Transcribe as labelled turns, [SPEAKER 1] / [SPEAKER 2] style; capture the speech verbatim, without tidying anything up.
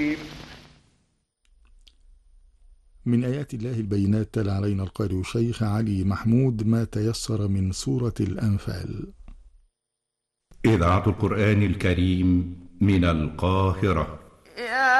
[SPEAKER 1] من آيات الله البينات تلا علينا القارئ الشيخ علي محمود ما تيسر من سورة الأنفال.
[SPEAKER 2] إذاعة القرآن الكريم من القاهرة.